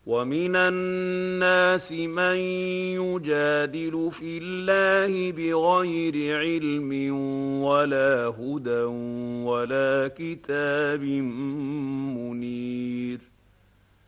ومن الناس من يجادل في الله بغير علم ولا هدى ولا كتاب منير.